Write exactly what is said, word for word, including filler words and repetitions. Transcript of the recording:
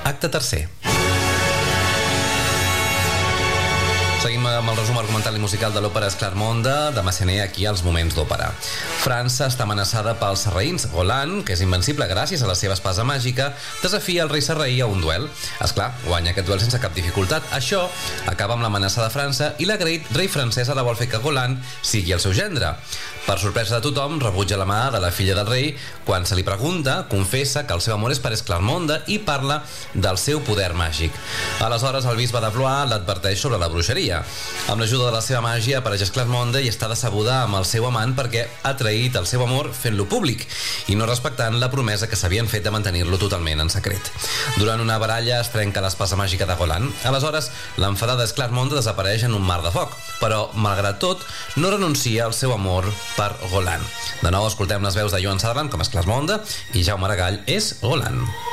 Acte tercer. Seguim amb el resum argumental i musical de l'òpera Esclarmonde de Massenet aquí als Moments d'Òpera. França està amenaçada pels sarraïns. Roland, que és invencible gràcies a la seva espasa màgica, desafia el rei sarraí a un duel. Esclar, guanya aquest duel sense cap dificultat. Això acaba amb l'amenaça de França i l'agraït rei francès ara vol fer que Roland sigui el seu gendre. Per sorpresa de tothom, rebutja la mà de la filla del rei. Quan se li pregunta, confessa que el seu amor és per Esclarmonde i parla del seu poder màgic. Aleshores, el bisbe de Blois l'adverteix sobre la bruixeria. Amb l'ajuda de la seva màgia apareix Esclarmonde i està decebuda amb el seu amant perquè ha traït el seu amor fent-lo públic i no respectant la promesa que s'havien fet de mantenir-lo totalment en secret. Durant una baralla es trenca l'espasa màgica de Roland. Aleshores, l'enfadada Esclarmonde desapareix en un mar de foc, però, malgrat tot, no renuncia al seu amor per Roland. De nou escoltem les veus de Joan Sutherland com Esclarmonde i Jaume Aragall és Roland.